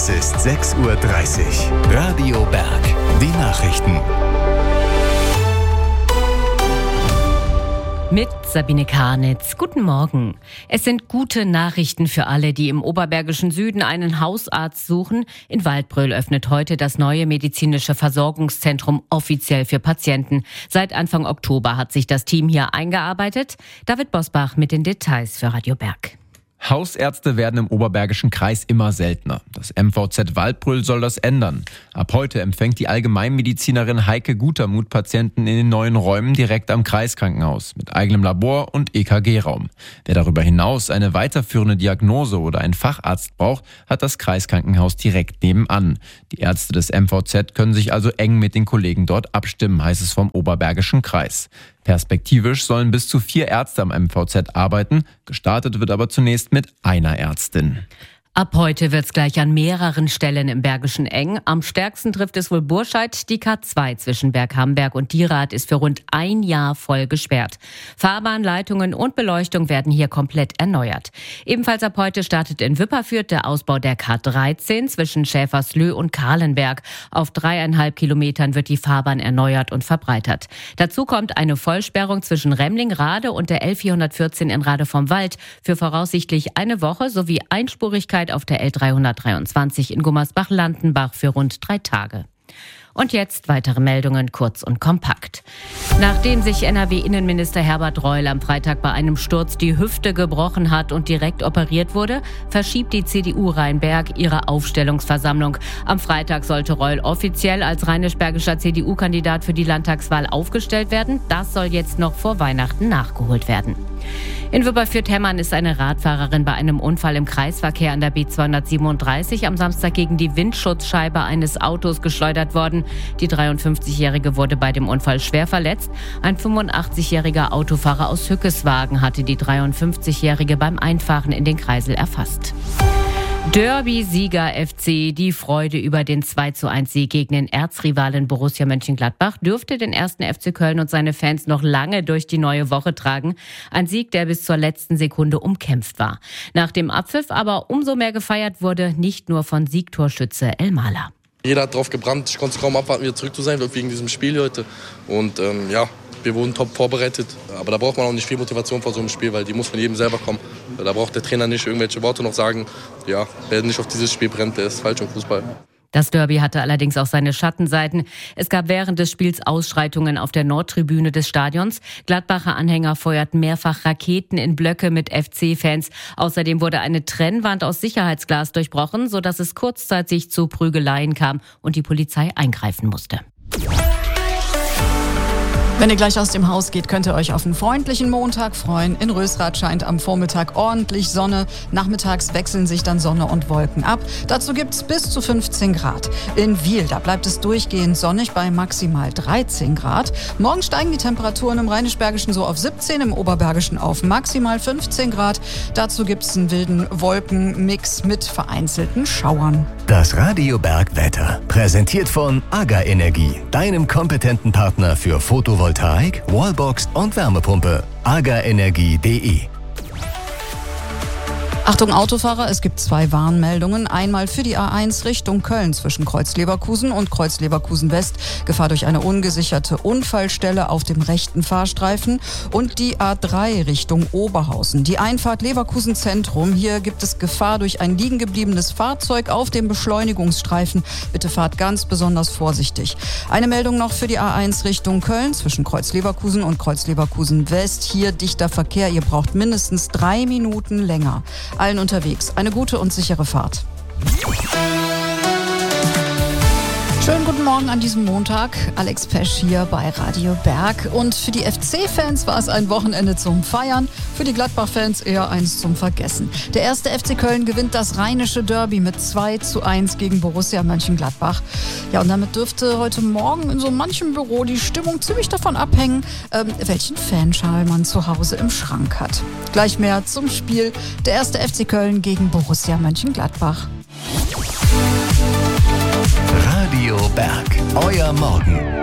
Es ist 6:30 Uhr. Radio Berg. Die Nachrichten. Mit Sabine Karnitz. Guten Morgen. Es sind gute Nachrichten für alle, die im oberbergischen Süden einen Hausarzt suchen. In Waldbröl öffnet heute das neue medizinische Versorgungszentrum offiziell für Patienten. Seit Anfang Oktober hat sich das Team hier eingearbeitet. David Bosbach mit den Details für Radio Berg. Hausärzte werden im Oberbergischen Kreis immer seltener. Das MVZ Waldbröl soll das ändern. Ab heute empfängt die Allgemeinmedizinerin Heike Gutermuth Patienten in den neuen Räumen direkt am Kreiskrankenhaus mit eigenem Labor und EKG-Raum. Wer darüber hinaus eine weiterführende Diagnose oder einen Facharzt braucht, hat das Kreiskrankenhaus direkt nebenan. Die Ärzte des MVZ können sich also eng mit den Kollegen dort abstimmen, heißt es vom Oberbergischen Kreis. Perspektivisch sollen bis zu 4 Ärzte am MVZ arbeiten. Gestartet wird aber zunächst mit einer Ärztin. Ab heute wird's gleich an mehreren Stellen im Bergischen eng. Am stärksten trifft es wohl Burscheid. Die K2 zwischen Berghamberg und Dierath ist für rund ein Jahr voll gesperrt. Fahrbahnleitungen und Beleuchtung werden hier komplett erneuert. Ebenfalls ab heute startet in Wipperfürth der Ausbau der K13 zwischen Schäferslö und Kahlenberg. Auf 3,5 Kilometern wird die Fahrbahn erneuert und verbreitert. Dazu kommt eine Vollsperrung zwischen Remling-Rade und der L414 in Rade vom Wald für voraussichtlich eine Woche sowie Einspurigkeit auf der L323 in Gummersbach-Landenbach für rund 3 Tage. Und jetzt weitere Meldungen, kurz und kompakt. Nachdem sich NRW-Innenminister Herbert Reul am Freitag bei einem Sturz die Hüfte gebrochen hat und direkt operiert wurde, verschiebt die CDU Rheinberg ihre Aufstellungsversammlung. Am Freitag sollte Reul offiziell als rheinisch-bergischer CDU-Kandidat für die Landtagswahl aufgestellt werden. Das soll jetzt noch vor Weihnachten nachgeholt werden. In Wipperfürth-Hemmern ist eine Radfahrerin bei einem Unfall im Kreisverkehr an der B237 am Samstag gegen die Windschutzscheibe eines Autos geschleudert worden. Die 53-Jährige wurde bei dem Unfall schwer verletzt. Ein 85-jähriger Autofahrer aus Hückeswagen hatte die 53-Jährige beim Einfahren in den Kreisel erfasst. Derby-Sieger FC, die Freude über den 2:1-Sieg gegen den Erzrivalen Borussia Mönchengladbach dürfte den 1. FC Köln und seine Fans noch lange durch die neue Woche tragen. Ein Sieg, der bis zur letzten Sekunde umkämpft war. Nach dem Abpfiff aber umso mehr gefeiert wurde, nicht nur von Siegtorschütze Elmaler. Jeder hat drauf gebrannt. Ich konnte es kaum abwarten, wieder zurück zu sein, wegen diesem Spiel heute. Und wir wurden top vorbereitet. Aber da braucht man auch nicht viel Motivation vor so einem Spiel, weil die muss von jedem selber kommen. Da braucht der Trainer nicht irgendwelche Worte noch sagen. Ja, wer nicht auf dieses Spiel brennt, der ist falsch im Fußball. Das Derby hatte allerdings auch seine Schattenseiten. Es gab während des Spiels Ausschreitungen auf der Nordtribüne des Stadions. Gladbacher Anhänger feuerten mehrfach Raketen in Blöcke mit FC-Fans. Außerdem wurde eine Trennwand aus Sicherheitsglas durchbrochen, sodass es kurzzeitig zu Prügeleien kam und die Polizei eingreifen musste. Wenn ihr gleich aus dem Haus geht, könnt ihr euch auf einen freundlichen Montag freuen. In Rösrath scheint am Vormittag ordentlich Sonne. Nachmittags wechseln sich dann Sonne und Wolken ab. Dazu gibt's bis zu 15 Grad. In Wiel, da bleibt es durchgehend sonnig bei maximal 13 Grad. Morgen steigen die Temperaturen im Rheinisch-Bergischen so auf 17, im Oberbergischen auf maximal 15 Grad. Dazu gibt's einen wilden Wolkenmix mit vereinzelten Schauern. Das Radio Berg Wetter, präsentiert von AGA Energie, deinem kompetenten Partner für Photovoltaik, Wallbox und Wärmepumpe. agaenergie.de. Achtung Autofahrer, es gibt 2 Warnmeldungen. Einmal für die A1 Richtung Köln zwischen Kreuz-Leverkusen und Kreuz-Leverkusen-West. Gefahr durch eine ungesicherte Unfallstelle auf dem rechten Fahrstreifen. Und die A3 Richtung Oberhausen. Die Einfahrt Leverkusen Zentrum. Hier gibt es Gefahr durch ein liegengebliebenes Fahrzeug auf dem Beschleunigungsstreifen. Bitte fahrt ganz besonders vorsichtig. Eine Meldung noch für die A1 Richtung Köln zwischen Kreuz-Leverkusen und Kreuz-Leverkusen-West. Hier dichter Verkehr. Ihr braucht mindestens 3 Minuten länger. Allen unterwegs eine gute und sichere Fahrt. Schönen guten Morgen an diesem Montag. Alex Pesch hier bei Radio Berg. Und für die FC-Fans war es ein Wochenende zum Feiern, für die Gladbach-Fans eher eins zum Vergessen. Der 1. FC Köln gewinnt das rheinische Derby mit 2:1 gegen Borussia Mönchengladbach. Ja, und damit dürfte heute Morgen in so manchem Büro die Stimmung ziemlich davon abhängen, welchen Fanschal man zu Hause im Schrank hat. Gleich mehr zum Spiel. Der 1. FC Köln gegen Borussia Mönchengladbach. Radio Berg, euer Morgen.